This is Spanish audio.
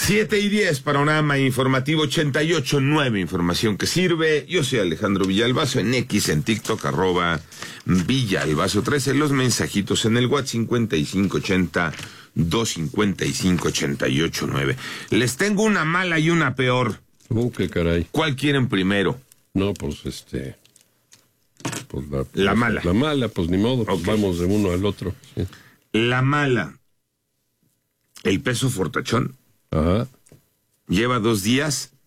7:10, Panorama Informativo 88.9, información que sirve. Yo soy Alejandro Villalbazo, en X, en TikTok, @Villalbazo13, los mensajitos en el WhatsApp 5580-255-88.9. Les tengo una mala y una peor. Qué caray. ¿Cuál quieren primero? No, pues pues la mala. La mala, pues ni modo, pues Okay. vamos de uno al otro. Sí. La mala. El peso fortachón Ajá. lleva 2 días